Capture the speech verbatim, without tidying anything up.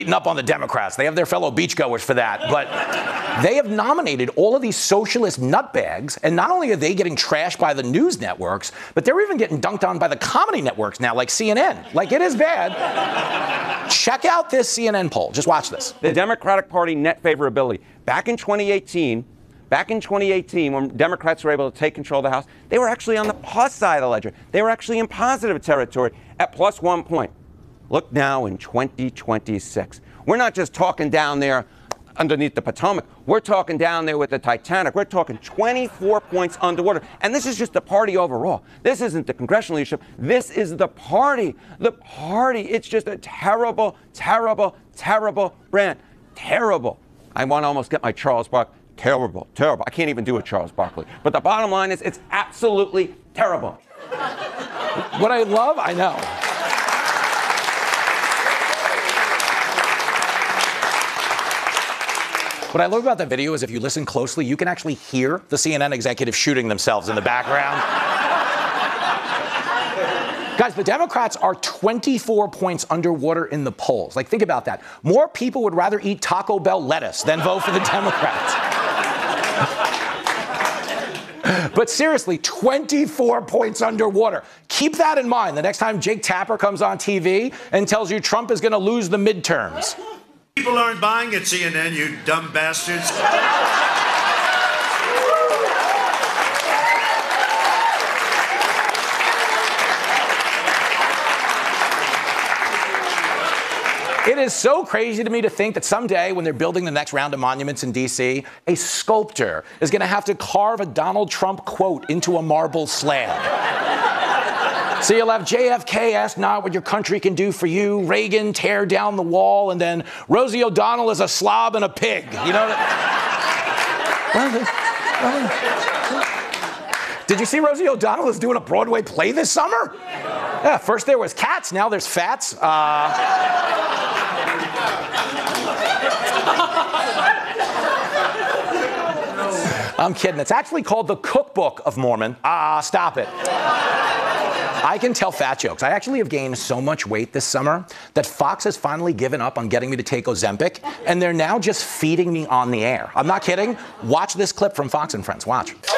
up on the Democrats. They have their fellow beachgoers for that. But they have nominated all of these socialist nutbags, and not only are they getting trashed by the news networks, but they're even getting dunked on by the comedy networks now, like C N N. Like, it is bad. Check out this C N N poll. Just watch this. The Democratic Party net favorability. Back in twenty eighteen, back in twenty eighteen, when Democrats were able to take control of the House, they were actually on the plus side of the ledger. They were actually in positive territory at plus one point. Look now in twenty twenty-six. We're not just talking down there underneath the Potomac. We're talking down there with the Titanic. We're talking twenty-four points underwater. And this is just the party overall. This isn't the congressional leadership. This is the party. The party. It's just a terrible, terrible, terrible brand. Terrible. I want to almost get my Charles Barkley. Terrible, terrible. I can't even do a Charles Barkley. But the bottom line is it's absolutely terrible. What I love, I know. What I love about that video is if you listen closely, you can actually hear the C N N executives shooting themselves in the background. Guys, the Democrats are twenty-four points underwater in the polls. Like, think about that. More people would rather eat Taco Bell lettuce than vote for the Democrats. But seriously, twenty-four points underwater. Keep that in mind the next time Jake Tapper comes on T V and tells you Trump is going to lose the midterms. People aren't buying it, C N N, you dumb bastards. It is so crazy to me to think that someday, when they're building the next round of monuments in D C, a sculptor is going to have to carve a Donald Trump quote into a marble slab. So you'll have J F K, ask not what your country can do for you, Reagan, tear down the wall, and then Rosie O'Donnell is a slob and a pig. You know? Did you see Rosie O'Donnell is doing a Broadway play this summer? Yeah, first there was Cats, now there's Fats. Uh, I'm kidding. It's actually called The Cookbook of Mormon. Ah, uh, stop it. I can tell fat jokes. I actually have gained so much weight this summer that Fox has finally given up on getting me to take Ozempic, and they're now just feeding me on the air. I'm not kidding. Watch this clip from Fox and Friends. Watch.